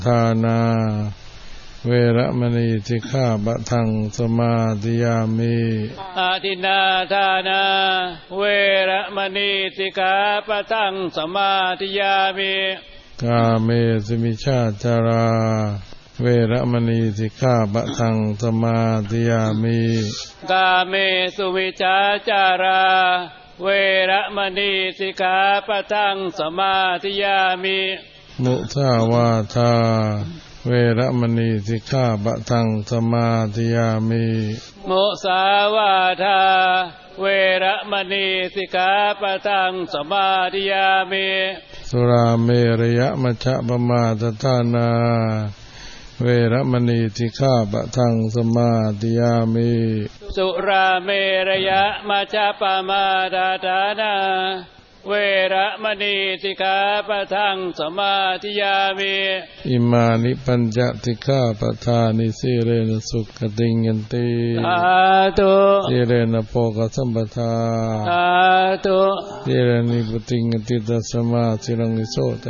ทานาเวระมณีสิกขาปะทังสมาธิยามิอาทินนาทานาเวระมณีสิกขาปะทังสมาธิยามิกาเมสุมิชฌาจาราเวระมณีสิกขาปะทังสมาธิยามิกาเมสุมิชฌาจาราเวระมณีสิกขาปะทังสมาธิยามิมุสาวาทาเวระมณีสิกขาปะทังสมาธิยามิมุสาวาทาเวระมณีสิกขาปะทังสมาธิยามิสุราเมรยมัชฌะปมาทฐานาเวระมณีสิกขาปะทังสมาธิยามิสุราเมรยมัชฌะปมาทฐานาเวระมณีสิกขาปะทังสมาธิยามิอิมานิปัญจสิกขาปทานิสีเรนะสุขติงยันติสาธุสีเรนะโภคสัมปทาสาธุสีเรนิพุติงยันติตัสสมาสิรังวิโสท